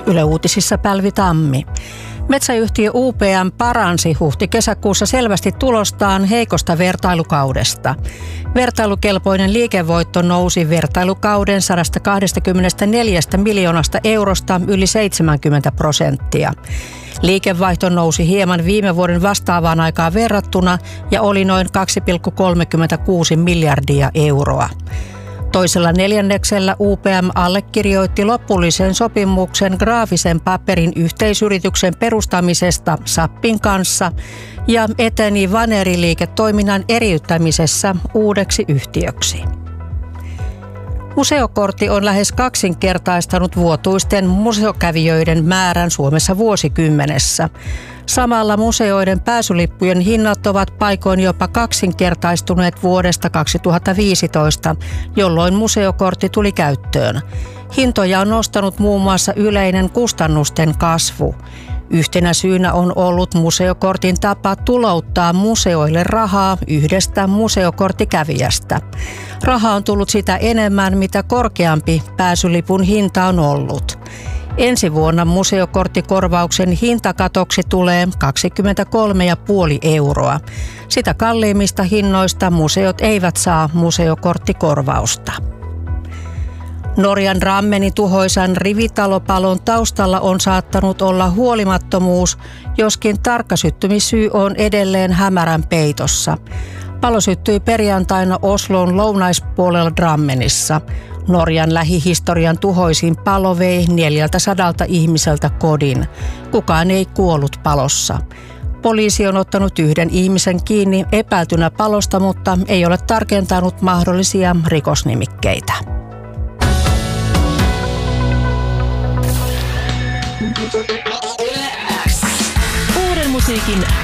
Yle Uutisissa Pälvi Tammi. Metsäyhtiö UPM paransi huhti-kesäkuussa selvästi tulostaan heikosta vertailukaudesta. Vertailukelpoinen liikevoitto nousi vertailukauden 124 miljoonasta eurosta yli 70%. Liikevaihto nousi hieman viime vuoden vastaavaan aikaan verrattuna ja oli noin 2,36 miljardia euroa. Toisella neljänneksellä UPM allekirjoitti lopullisen sopimuksen graafisen paperin yhteisyrityksen perustamisesta SAPin kanssa ja eteni vaneriliiketoiminnan eriyttämisessä uudeksi yhtiöksi. Museokortti on lähes kaksinkertaistanut vuotuisten museokävijöiden määrän Suomessa vuosikymmenessä. Samalla museoiden pääsylippujen hinnat ovat paikoin jopa kaksinkertaistuneet vuodesta 2015, jolloin museokortti tuli käyttöön. Hintoja on nostanut muun muassa yleinen kustannusten kasvu. Yhtenä syynä on ollut museokortin tapa tulouttaa museoille rahaa yhdestä museokorttikävijästä. Raha on tullut sitä enemmän, mitä korkeampi pääsylipun hinta on ollut. Ensi vuonna museokorttikorvauksen hintakatoksi tulee 23,5 euroa. Sitä kalliimmista hinnoista museot eivät saa museokorttikorvausta. Norjan Drammenin tuhoisan rivitalopalon taustalla on saattanut olla huolimattomuus, joskin tarkka syttymissyy on edelleen hämärän peitossa. Palo syttyi perjantaina Oslon lounaispuolella Drammenissa. Norjan lähihistorian tuhoisin palo vei 400 ihmiseltä kodin. Kukaan ei kuollut palossa. Poliisi on ottanut yhden ihmisen kiinni epäiltynä palosta, mutta ei ole tarkentanut mahdollisia rikosnimikkeitä. Uuden musiikin